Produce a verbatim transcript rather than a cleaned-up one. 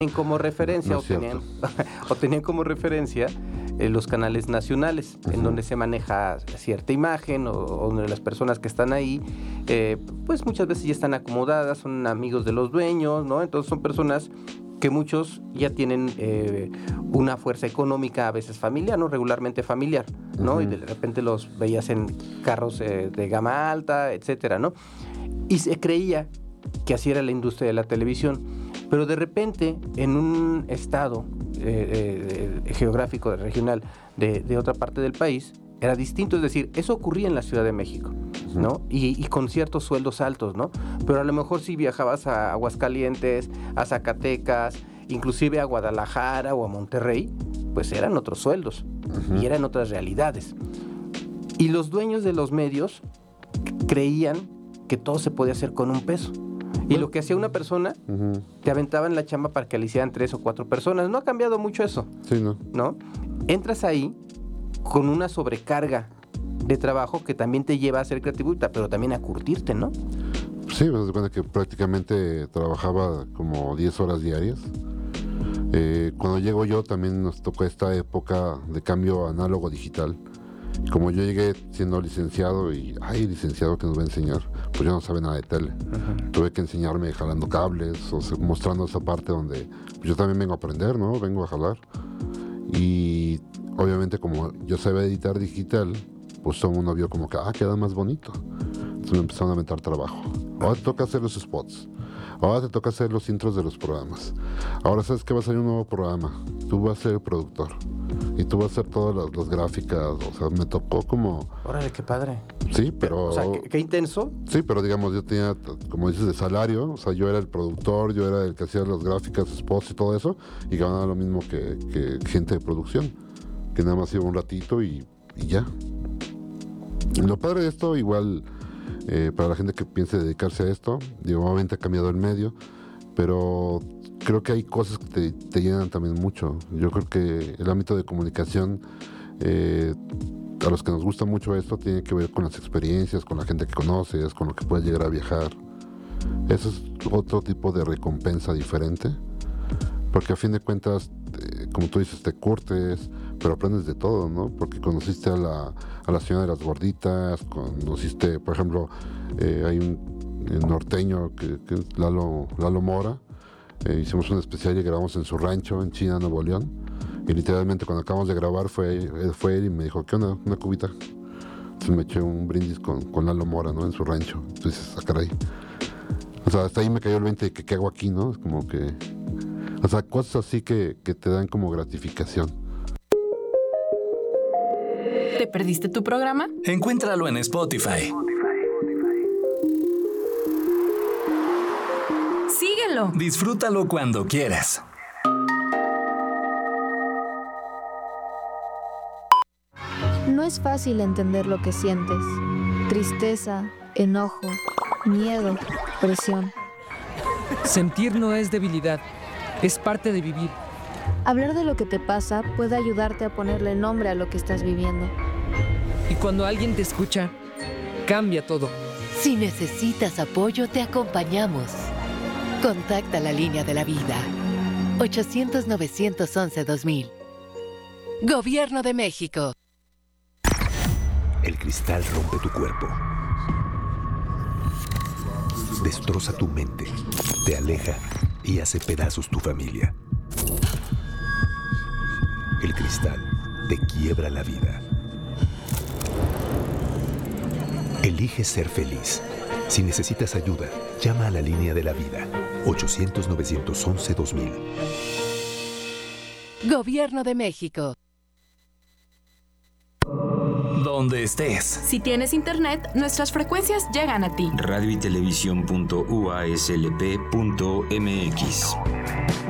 como referencia no o, tenían, o tenían como referencia eh, los canales nacionales, uh-huh. en donde se maneja cierta imagen o, o donde las personas que están ahí eh, pues muchas veces ya están acomodadas, son amigos de los dueños, ¿no? Entonces son personas que muchos ya tienen eh, una fuerza económica, a veces familiar, ¿no? Regularmente familiar, ¿no? Uh-huh. Y de repente los veías en carros eh, de gama alta, etcétera, ¿no? Y se creía que así era la industria de la televisión. Pero de repente, en un estado eh, eh, geográfico, regional, de, de otra parte del país, era distinto. Es decir, eso ocurría en la Ciudad de México, ¿no? Y, y con ciertos sueldos altos, ¿no? Pero a lo mejor si viajabas a Aguascalientes, a Zacatecas, inclusive a Guadalajara o a Monterrey, pues eran otros sueldos, uh-huh. y eran otras realidades. Y los dueños de los medios creían que todo se podía hacer con un peso. Y lo que hacía una persona, uh-huh. te aventaban la chamba para que le hicieran tres o cuatro personas. No ha cambiado mucho eso. Sí, ¿no? ¿No? Entras ahí con una sobrecarga de trabajo que también te lleva a ser creativo, pero también a curtirte, ¿no? Sí, me doy cuenta que prácticamente trabajaba como diez horas diarias. Eh, cuando llego yo también nos tocó esta época de cambio análogo digital. Como yo llegué siendo licenciado y, ay, licenciado que nos va a enseñar, pues yo no sabía nada de tele. Uh-huh. Tuve que enseñarme jalando cables, o sea, mostrando esa parte donde pues yo también vengo a aprender, ¿no? Vengo a jalar. Y obviamente como yo sabía editar digital, pues todo el mundo vio como que, ah, queda más bonito. Entonces me empezaron a meter trabajo. Ahora te toca hacer los spots. Ahora te toca hacer los intros de los programas. Ahora sabes que va a salir un nuevo programa. Tú vas a ser el productor. Y tú vas a hacer todas las, las gráficas. O sea, me tocó como... Órale, qué padre. Sí, pero... O sea, qué, qué intenso. Sí, pero digamos, yo tenía, como dices, de salario. O sea, yo era el productor, yo era el que hacía las gráficas, spots y todo eso. Y ganaba lo mismo que, que gente de producción. Que nada más iba un ratito y, y ya. Y lo padre de esto, igual... Eh, para la gente que piense dedicarse a esto, digo, obviamente ha cambiado el medio, pero creo que hay cosas que te, te llenan también mucho. Yo creo que el ámbito de comunicación, eh, a los que nos gusta mucho esto, tiene que ver con las experiencias, con la gente que conoces, con lo que puedes llegar a viajar. Eso es otro tipo de recompensa diferente, porque a fin de cuentas, eh, como tú dices, te curtes, pero aprendes de todo, ¿no? Porque conociste a la, a la señora de las gorditas, conociste, por ejemplo, eh, hay un, un norteño que, que es Lalo, Lalo Mora, eh, hicimos un especial y grabamos en su rancho en China, Nuevo León, y literalmente cuando acabamos de grabar fue él, fue él y me dijo, ¿qué onda? Una cubita. Entonces me eché un brindis con, con Lalo Mora, ¿no? En su rancho. Entonces, ah, caray. O sea, hasta ahí me cayó el veinte de que qué hago aquí, ¿no? Es como que... O sea, cosas así que, que te dan como gratificación. ¿Te perdiste tu programa? Encuéntralo en Spotify. Síguelo. Disfrútalo cuando quieras. No es fácil entender lo que sientes. Tristeza, enojo, miedo, presión. Sentir no es debilidad, es parte de vivir. Hablar de lo que te pasa puede ayudarte a ponerle nombre a lo que estás viviendo. Y cuando alguien te escucha, cambia todo. Si necesitas apoyo, te acompañamos. Contacta la línea de la vida. ochocientos, novecientos once, dos mil. Gobierno de México. El cristal rompe tu cuerpo. Destroza tu mente. Te aleja y hace pedazos tu familia. El cristal te quiebra la vida. Elige ser feliz. Si necesitas ayuda, llama a la línea de la vida. ochocientos, novecientos once, dos mil. Gobierno de México. Donde estés. Si tienes internet, nuestras frecuencias llegan a ti. radio y televisión punto u a s l p punto m x.